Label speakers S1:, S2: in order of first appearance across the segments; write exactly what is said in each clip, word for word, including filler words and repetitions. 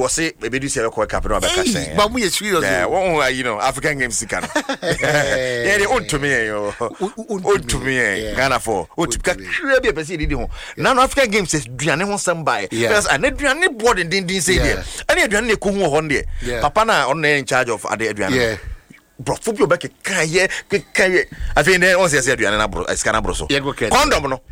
S1: was say maybe this year World Cup no be catch.
S2: But we serious.
S1: Yeah, one you know African Games can. Yeah, they own to me yo. Own to me Ghana for. Own to me be person did ho. Now African Games is duane ho some by. Because and duane board din din say there. And duane ko ho hon there. Papa na on in charge of ade duane.
S2: Yeah.
S1: Bro, football back kaye kaye. I think they on say say duane na bro, scan bro so. Condom no.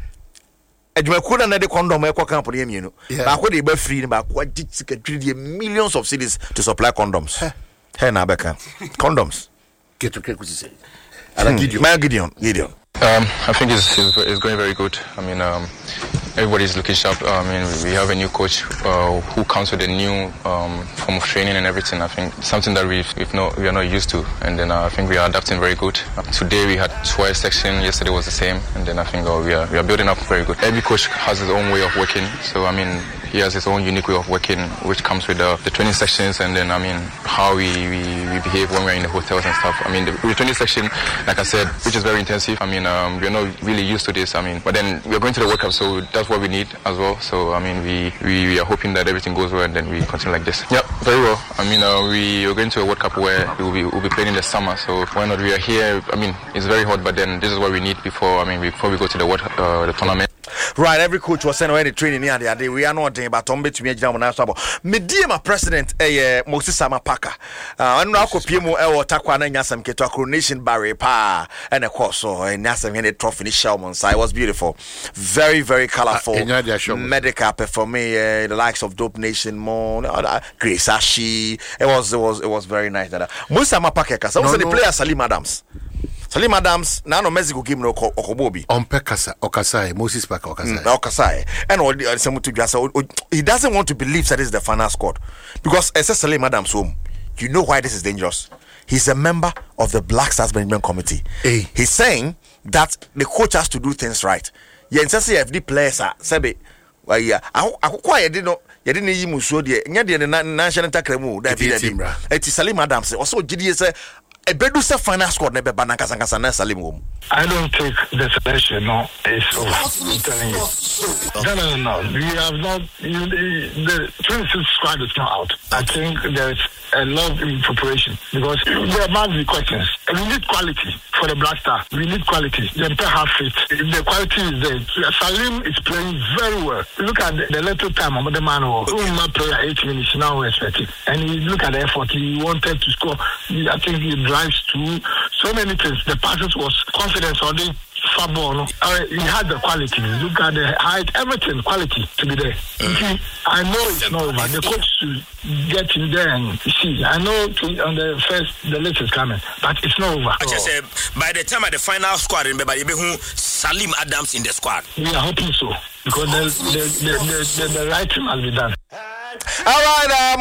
S1: Ejuma ko na de condom e ko camp dey mienu. Ba ko dey ba free ba ko agit millions of cedis to supply condoms. Hey na beka. Condoms.
S2: Get to get say. Ala Gideon.
S1: My Gideon, Gideon.
S3: Um, I think it's, it's it's going very good. I mean, um, everybody's looking sharp. I mean, we have a new coach uh, who comes with a new um, form of training and everything. I think something that we've, we've not, we are not used to. And then uh, I think we are adapting very good. Uh, today we had twice section. Yesterday was the same. And then I think uh, we are we are building up very good. Every coach has his own way of working. So I mean, he has his own unique way of working, which comes with the, the training sections and then I mean how we, we, we behave when we're in the hotels and stuff. I mean, the, the training section, like I said, which is very intensive. I mean, um, we're not really used to this. I mean, but then we're going to the World Cup, so that's what we need as well. So I mean, we, we, we are hoping that everything goes well and then we continue like this. Yeah, very well. I mean, uh, we are going to a World Cup where we will be, we'll be playing in the summer. So why not? We are here. I mean, it's very hot, but then this is what we need before. I mean, before we go to the World uh, the tournament.
S1: Right, every coach was sending any training here the day. We are not doing but on between me and my media my president eh Moses Samapaka. Uh and now copy mo e water kwa na nyasam keto coronation barrier pa and of course so nyasam any trophy Shelman side was beautiful. Very very colorful. Uh, medical performing uh, the likes of Dope Nation more uh, Grace Ashi. It was it was it was very nice that. Moses Samapaka kasa was the player Salim Adams. Salim Adams, now no Mexico game no Okobobi.
S2: On Pekasa, Okasai, Moses Paka Okasai.
S1: Mm, Okasai. And all the some to just he doesn't want to believe that this is the final squad. Because as Salim Adams home, you know why this is dangerous. He's a member of the Black Stars Management Committee.
S2: Hey.
S1: He's saying that the coach has to do things right. Yeah, and F D players are Sebe. Well, yeah, I quite didn't know. You didn't even so the national takremu that be it is Salim Adams. Also, G D S. A bedusa final squad never banaka Salim home.
S4: I don't think the selection no is over. I'm telling you. No, no, no, no. We have not. You, the twenty-six squad is not out. I think there's a lot in preparation because there must be questions. We need quality for the Black Star. We need quality. The empire have fit. The quality is there. Salim is playing very well. Look at the, the little time of the man who play at eight minutes now expected, and you look at the effort he wanted to score. I think he drives to so many things. The passes was confidence on the football. Uh, he had the quality. Look at the height, everything quality to be there. Mm. See, I know it's not over. The coach should get in there and see. I know to, on the first the list is coming, but it's not over.
S5: I just said by the time of the final squad, remember you be Salim Adams in the squad.
S4: We are hoping so because the the the, the, the, the right thing must be done.
S1: All right. Um,